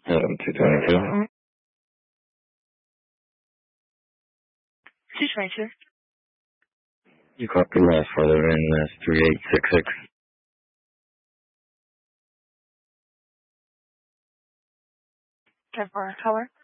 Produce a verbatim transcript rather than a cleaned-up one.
Adam two twenty-two. two twenty-two. You copy last further in uh, three eight six six. ten four, color.